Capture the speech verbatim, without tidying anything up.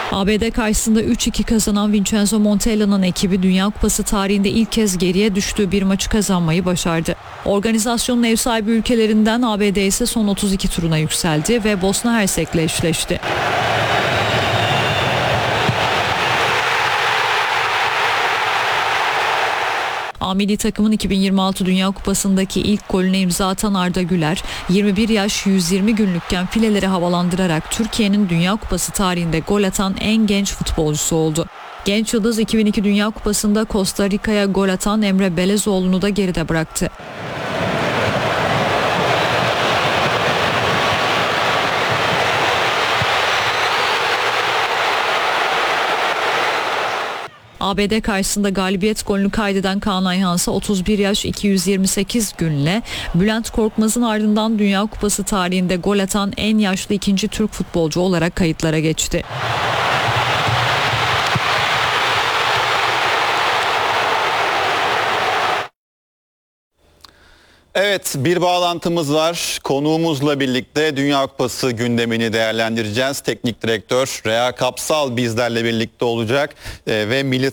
A B D karşısında üç iki kazanan Vincenzo Montella'nın ekibi Dünya Kupası tarihinde ilk kez geriye düştüğü bir maçı kazanmayı başardı. Organizasyonun ev sahibi ülkelerinden A B D ise son otuz iki turuna yükseldi ve Bosna Hersek'le eşleşti. A milli takımın iki bin yirmi altı Dünya Kupası'ndaki ilk golüne imza atan Arda Güler, yirmi bir yaş yüz yirmi günlükken fileleri havalandırarak Türkiye'nin Dünya Kupası tarihinde gol atan en genç futbolcusu oldu. Genç yıldız iki bin iki Dünya Kupası'nda Costa Rica'ya gol atan Emre Belezoğlu'nu da geride bıraktı. A B D karşısında galibiyet golünü kaydeden Kaan Ayhan'sa otuz bir yaş iki yüz yirmi sekiz günle Bülent Korkmaz'ın ardından Dünya Kupası tarihinde gol atan en yaşlı ikinci Türk futbolcu olarak kayıtlara geçti. Evet, bir bağlantımız var. Konuğumuzla birlikte Dünya Kupası gündemini değerlendireceğiz. Teknik direktör Rea Kapsal bizlerle birlikte olacak ee, ve milli